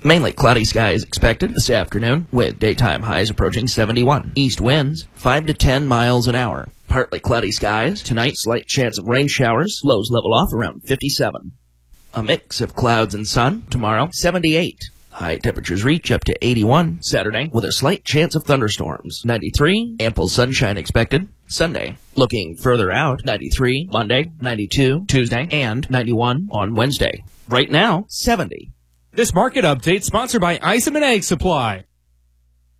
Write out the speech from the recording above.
Mainly cloudy skies expected this afternoon, with daytime highs approaching 71. East winds 5 to 10 miles an hour. Partly cloudy skies. Tonight, slight chance of rain showers. Lows level off around 57. A mix of clouds and sun. Tomorrow, 78. High temperatures reach up to 81 Saturday, with a slight chance of thunderstorms. 93, ample sunshine expected. Sunday. Looking further out, 93 Monday, 92 Tuesday, and 91 on Wednesday. Right now, 70. This market update sponsored by Isom and Egg Supply.